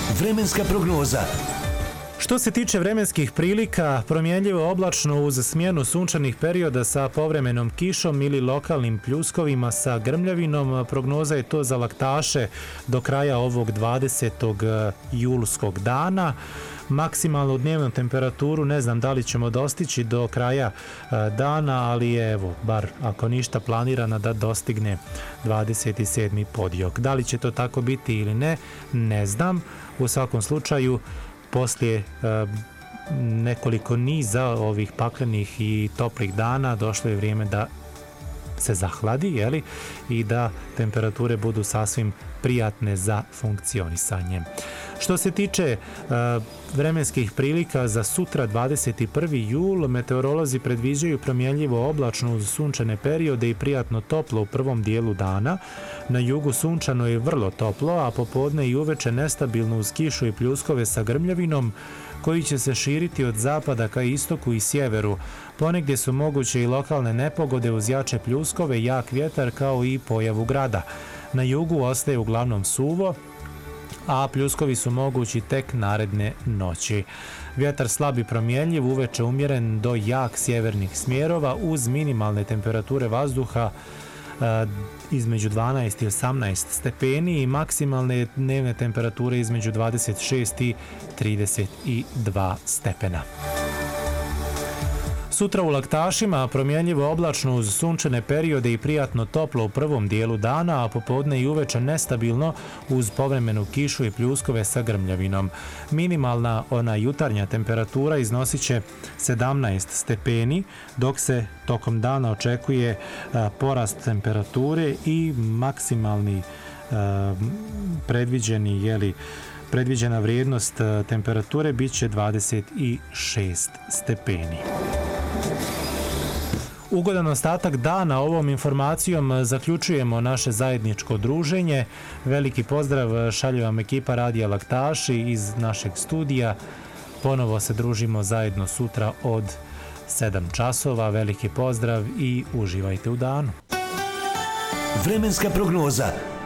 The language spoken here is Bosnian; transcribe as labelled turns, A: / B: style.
A: Vremenska prognoza.
B: Što se tiče vremenskih prilika, promjenljivo oblačno uz smjenu sunčanih perioda sa povremenom kišom ili lokalnim pljuskovima sa grmljavinom, prognoza je to za laktaše do kraja ovog 20. julskog dana. Maksimalnu dnevnu temperaturu ne znam da li ćemo dostići do kraja dana, ali je evo, bar ako ništa planirana da dostigne 27. podjok. Da li će to tako biti ili ne, ne znam. U svakom slučaju, poslije nekoliko niza ovih paklenih i toplih dana došlo je vrijeme da se zahladi, i da temperature budu sasvim prijatne za funkcionisanje. Što se tiče vremenskih prilika za sutra 21. jul, meteorolozi predviđaju promjenljivo oblačno uz sunčane periode i prijatno toplo u prvom dijelu dana. Na jugu sunčano je vrlo toplo, a popodne i uveče nestabilno uz kišu i pljuskove sa grmljavinom koji će se širiti od zapada ka istoku i sjeveru. Ponegdje su moguće i lokalne nepogode uz jače pljuskove, jak vjetar kao i pojavu grada. Na jugu ostaje uglavnom suvo, a pljuskovi su mogući tek naredne noći. Vjetar slab i promjenjiv, uveče umjeren do jak sjevernih smjerova uz minimalne temperature vazduha između 12 i 18 stepeni i maksimalne dnevne temperature između 26 i 32 stepena. Sutra u laktašima promjenljivo oblačno uz sunčane periode i prijatno toplo u prvom dijelu dana, a popodne i uveče nestabilno uz povremenu kišu i pljuskove sa grmljavinom. Minimalna jutarnja temperatura iznosit će 17 stepeni, dok se tokom dana očekuje porast temperature i maksimalni predviđena vrijednost temperature bit će 26 stepeni. Ugodan ostatak dana. Ovom informacijom zaključujemo naše zajedničko druženje. Veliki pozdrav šalje vam ekipa Radija Laktaši iz našeg studija. Ponovo se družimo zajedno sutra od 7 časova. Veliki pozdrav i uživajte u danu.
A: Vremenska prognoza.